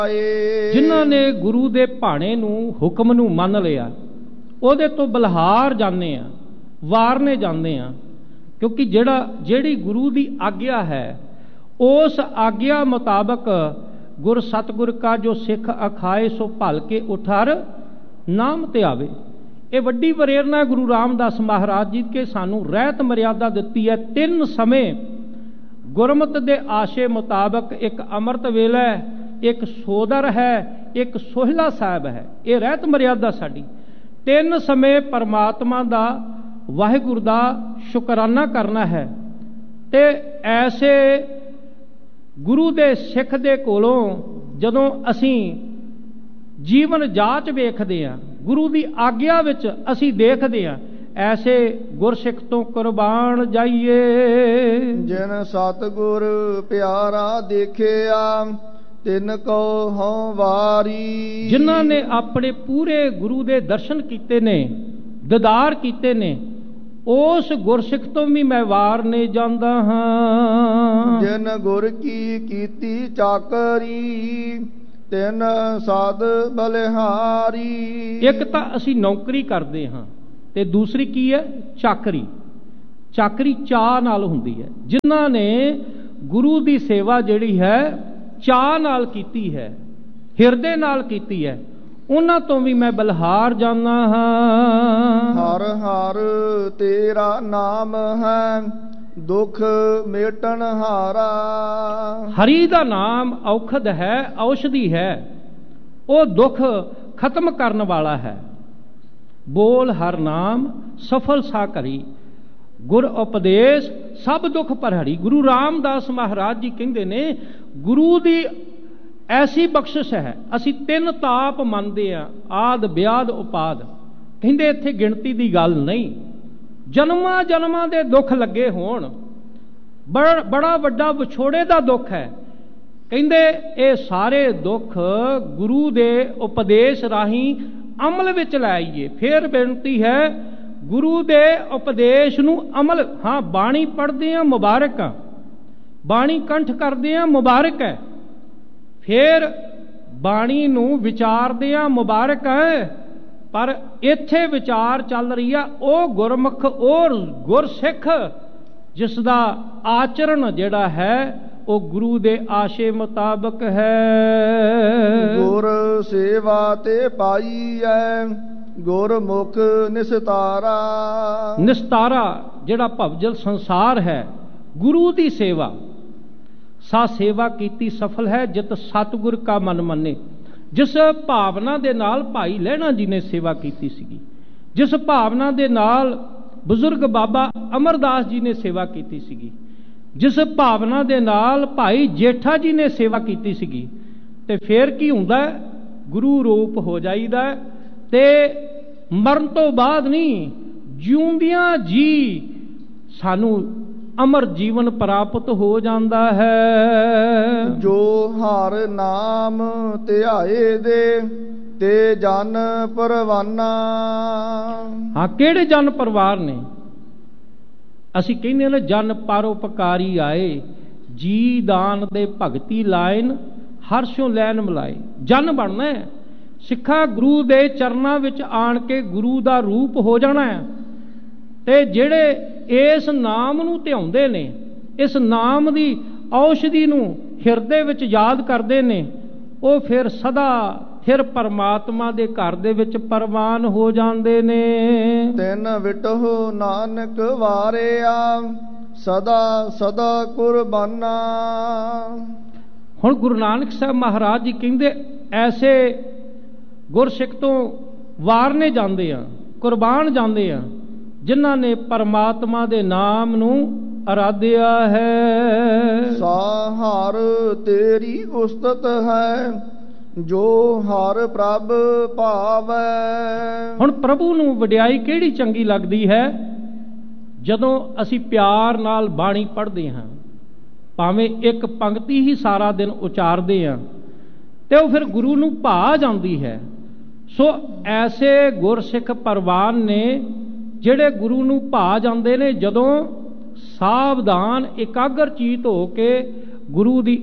ਜਿਨ੍ਹਾਂ ਨੇ ਗੁਰੂ ਦੇ ਭਾਣੇ ਨੂੰ, ਹੁਕਮ ਨੂੰ ਮੰਨ ਲਿਆ, ਉਹਦੇ ਤੋਂ ਬਲਹਾਰ ਜਾਂਦੇ ਆ, ਵਾਰਨੇ ਜਾਂਦੇ ਆ। ਕਿਉਂਕਿ ਜਿਹੜੀ ਗੁਰੂ ਦੀ ਆਗਿਆ ਹੈ, ਉਸ ਆਗਿਆ ਮੁਤਾਬਕ ਗੁਰ ਸਤਿਗੁਰ ਕਾ ਜੋ ਸਿੱਖ ਅਖਾਏ ਸੋ ਭਲ ਕੇ ਉਠਰ ਨਾਮ ਤੇ ਆਵੇ। ਇਹ ਵੱਡੀ ਪ੍ਰੇਰਨਾ ਗੁਰੂ ਰਾਮਦਾਸ ਮਹਾਰਾਜ ਜੀ ਕੇ ਸਾਨੂੰ ਰਹਿਤ ਮਰਿਆਦਾ ਦਿੱਤੀ ਹੈ। 3 ਸਮੇਂ ਗੁਰਮਤਿ ਦੇ ਆਸ਼ੇ ਮੁਤਾਬਕ ਇੱਕ ਅੰਮ੍ਰਿਤ ਵੇਲਾ, ਇੱਕ ਸੋਦਰ ਹੈ, ਇੱਕ ਸੋਹਿਲਾ ਸਾਹਿਬ ਹੈ। ਇਹ ਰਹਿਤ ਮਰਿਆਦਾ ਸਾਡੀ। 3 ਸਮੇਂ ਪਰਮਾਤਮਾ ਦਾ, ਵਾਹਿਗੁਰੂ ਦਾ ਸ਼ੁਕਰਾਨਾ ਕਰਨਾ ਹੈ। ਤੇ ਐਸੇ ਗੁਰੂ ਦੇ ਸਿੱਖ ਦੇ ਕੋਲੋਂ ਜਦੋਂ ਅਸੀਂ ਜੀਵਨ ਜਾਂਚ ਵੇਖਦੇ ਹਾਂ, ਗੁਰੂ ਦੀ ਆਗਿਆ ਵਿੱਚ ਅਸੀਂ ਦੇਖਦੇ ਹਾਂ, ਐਸੇ ਗੁਰਸਿੱਖ ਤੋਂ ਕੁਰਬਾਨ ਜਾਈਏ। ਜਿਨ ਸਤਿਗੁਰ ਪਿਆਰਾ ਦੇਖਿਆ ਤਿਨ ਕੋ ਹਉ ਵਾਰੀ। ਜਿਨ੍ਹਾਂ ਨੇ ਆਪਣੇ ਪੂਰੇ ਗੁਰੂ ਦੇ ਦਰਸ਼ਨ ਕੀਤੇ ਨੇ, ਦੀਦਾਰ ਕੀਤੇ ਨੇ, ਉਸ ਗੁਰਸਿੱਖ ਤੋਂ ਵੀ ਮੈਂ ਵਾਰਨੇ ਜਾਂਦਾ ਹਾਂ। ਜਿਨ ਗੁਰ ਕੀ ਕੀਤੀ ਚਾਕਰੀ ਤਿਨ ਸਦ ਬਲਿਹਾਰੀ। ਇੱਕ ਤਾਂ ਅਸੀਂ ਨੌਕਰੀ ਕਰਦੇ ਹਾਂ ਤੇ ਦੂਸਰੀ ਕੀ ਹੈ? ਚਾਕਰੀ। ਚਾਕਰੀ ਚਾਅ ਨਾਲ ਹੁੰਦੀ ਹੈ। ਜਿਨ੍ਹਾਂ ਨੇ ਗੁਰੂ ਦੀ ਸੇਵਾ ਜਿਹੜੀ ਹੈ ਚਾਅ ਨਾਲ ਕੀਤੀ ਹੈ, ਹਿਰਦੇ ਨਾਲ ਕੀਤੀ ਹੈ, ਉਹਨਾਂ ਤੋਂ ਵੀ ਮੈਂ ਬਲਹਾਰ ਜਾਂਦਾ ਹਾਂ। ਹਰ ਹਰ ਤੇਰਾ ਨਾਮ ਹੈ ਦੁਖ ਮੇਟਣ ਹਾਰਾ। ਹਰੀ ਦਾ ਨਾਮ ਔਖਦ ਹੈ, ਔਸ਼ਧੀ ਹੈ, ਉਹ ਦੁੱਖ ਖਤਮ ਕਰਨ ਵਾਲਾ ਹੈ। ਬੋਲ ਹਰ ਨਾਮ ਸਫਲ ਸਾ ਕਰੀ, ਗੁਰ ਉਪਦੇਸ਼ ਸਭ ਦੁੱਖ ਭਰਹਰੀ। ਗੁਰੂ ਰਾਮਦਾਸ ਮਹਾਰਾਜ ਜੀ ਕਹਿੰਦੇ ਨੇ ਗੁਰੂ ਦੀ ਐਸੀ ਬਖਸ਼ਿਸ਼ ਹੈ। ਅਸੀਂ 3 ਤਾਪ ਮੰਨਦੇ ਆ, ਆਦ ਵਿਆਦ ਉਪਾਦ। ਕਹਿੰਦੇ ਇੱਥੇ ਗਿਣਤੀ ਦੀ ਗੱਲ ਨਹੀਂ। ਜਨਮਾਂ ਜਨਮਾਂ ਦੇ ਦੁੱਖ ਲੱਗੇ ਹੋਣ, ਬੜਾ ਵੱਡਾ ਵਿਛੋੜੇ ਦਾ ਦੁੱਖ ਹੈ। ਕਹਿੰਦੇ ਇਹ ਸਾਰੇ ਦੁੱਖ ਗੁਰੂ ਦੇ ਉਪਦੇਸ਼ ਰਾਹੀਂ ਅਮਲ ਵਿੱਚ ਲੈ ਆਈਏ। ਫਿਰ ਬੇਨਤੀ ਹੈ ਗੁਰੂ ਦੇ ਉਪਦੇਸ਼ ਨੂੰ ਅਮਲ। ਹਾਂ, ਬਾਣੀ ਪੜ੍ਹਦੇ ਆ, ਮੁਬਾਰਕ ਆ, ਬਾਣੀ ਕੰਠ ਕਰਦੇ ਆ, ਮੁਬਾਰਕ ਹੈ। ਫਿਰ ਬਾਣੀ ਨੂੰ ਵਿਚਾਰਦੇ ਆ, ਮੁਬਾਰਕ ਹੈ। ਪਰ ਇੱਥੇ ਵਿਚਾਰ ਚੱਲ ਰਹੀ ਆ ਉਹ ਗੁਰਮੁਖ, ਉਹ ਗੁਰਸਿੱਖ ਜਿਸ ਦਾ ਆਚਰਣ ਜਿਹੜਾ ਹੈ ਉਹ ਗੁਰੂ ਦੇ ਆਸ਼ੇ ਮੁਤਾਬਕ ਹੈ। ਗੁਰ ਸੇਵਾ ਤੇ ਪਾਈ ਹੈ ਗੁਰਮੁਖ ਨਿਸਤਾਰਾ। ਨਿਸਤਾਰਾ ਜਿਹੜਾ ਭਵਜਲ ਸੰਸਾਰ ਹੈ, ਗੁਰੂ ਦੀ ਸੇਵਾ। ਸਾ ਸੇਵਾ ਕੀਤੀ ਸਫਲ ਹੈ ਜਿਤ ਸਤਿਗੁਰ ਕਾ ਮਨ ਮੰਨੇ। ਜਿਸ ਭਾਵਨਾ ਦੇ ਨਾਲ ਭਾਈ ਲਹਿਣਾ ਜੀ ਨੇ ਸੇਵਾ ਕੀਤੀ ਸੀਗੀ, ਜਿਸ ਭਾਵਨਾ ਦੇ ਨਾਲ ਬਜ਼ੁਰਗ ਬਾਬਾ ਅਮਰਦਾਸ ਜੀ ਨੇ ਸੇਵਾ ਕੀਤੀ ਸੀਗੀ, ਜਿਸ ਭਾਵਨਾ ਦੇ ਨਾਲ ਭਾਈ ਜੇਠਾ ਜੀ ਨੇ ਸੇਵਾ ਕੀਤੀ ਸੀਗੀ, ਤੇ ਫਿਰ ਕੀ ਹੁੰਦਾ? ਗੁਰੂ ਰੂਪ ਹੋ ਜਾਈਦਾ। ਤੇ ਮਰਨ ਤੋਂ ਬਾਅਦ ਨਹੀਂ, ਜਿਉਂਦਿਆਂ ਜੀ ਸਾਨੂੰ ਅਮਰ ਜੀਵਨ ਪ੍ਰਾਪਤ ਹੋ ਜਾਂਦਾ ਹੈ। ਜੋ ਹਰ ਨਾਮ ਧਿਆਏ ਦੇ ਤੇ ਜਨ ਪਰਵਾਨਾ। ਹਾਂ, ਕਿਹੜੇ ਜਨ ਪਰਵਾਰ ਨੇ? ਅਸੀਂ ਕਹਿੰਦੇ ਨੇ ਜਨ ਪਰਉਪਕਾਰੀ ਆਏ, ਜੀ ਦਾਨ ਦੇ ਭਗਤੀ ਲਾਇਨ ਹਰਸ਼ੋਂ ਲੈਣ ਮਿਲਾਏ। ਜਨ ਬਣਨਾ ਹੈ, ਸਿੱਖਾ ਗੁਰੂ ਦੇ ਚਰਨਾਂ ਵਿੱਚ ਆਣ ਕੇ ਗੁਰੂ ਦਾ ਰੂਪ ਹੋ ਜਾਣਾ ਹੈ। ਤੇ ਜਿਹੜੇ ਇਸ ਨਾਮ ਨੂੰ ਧਿਆਉਂਦੇ ਨੇ, ਇਸ ਨਾਮ ਦੀ ਔਸ਼ਧੀ ਨੂੰ ਹਿਰਦੇ ਵਿੱਚ ਯਾਦ ਕਰਦੇ ਨੇ, ਉਹ ਫਿਰ ਸਦਾ ਫਿਰ ਪਰਮਾਤਮਾ ਦੇ ਘਰ ਦੇ ਵਿੱਚ ਪ੍ਰਵਾਨ ਹੋ ਜਾਂਦੇ ਨੇ। ਤਿਨ ਵਿਟਹੁ ਨਾਨਕ ਵਾਰਿਆ ਸਦਾ ਸਦਾ ਕੁਰਬਾਨਾ। ਹੁਣ ਗੁਰੂ ਨਾਨਕ ਸਾਹਿਬ ਮਹਾਰਾਜ ਜੀ ਕਹਿੰਦੇ ਐਸੇ ਗੁਰਸਿੱਖ ਤੋਂ ਵਾਰਨੇ ਜਾਂਦੇ ਆ, ਕੁਰਬਾਨ ਜਾਂਦੇ ਆ, ਜਿਨ੍ਹਾਂ ਨੇ ਪਰਮਾਤਮਾ ਦੇ ਨਾਮ ਨੂੰ ਅਰਾਧਿਆ ਹੈ। ਸਾਹਰ ਤੇਰੀ ਉਸਤਤ ਹੈ ਜੋ ਹਰ ਪ੍ਰਭ ਭਾਵੈ। ਹੁਣ ਪ੍ਰਭੂ ਨੂੰ ਵਡਿਆਈ ਕਿਹੜੀ ਚੰਗੀ ਲੱਗਦੀ ਹੈ? ਜਦੋਂ ਅਸੀਂ ਪਿਆਰ ਨਾਲ ਬਾਣੀ ਪੜ੍ਹਦੇ ਹਾਂ, ਭਾਵੇਂ ਇੱਕ ਪੰਕਤੀ ਹੀ ਸਾਰਾ ਦਿਨ ਉਚਾਰਦੇ ਹਾਂ, ਤੇ ਉਹ ਫਿਰ ਗੁਰੂ ਨੂੰ ਭਾ ਜਾਂਦੀ ਹੈ। ਸੋ ਐਸੇ ਗੁਰਸਿੱਖ ਪਰਵਾਨ ਨੇ ਜਿਹੜੇ ਗੁਰੂ ਨੂੰ ਭਾ ਜਾਂਦੇ ਨੇ ਜਦੋਂ ਸਾਵਧਾਨ ਇਕਾਗਰ ਚੀਤ ਹੋ ਕੇ ਗੁਰੂ ਦੀ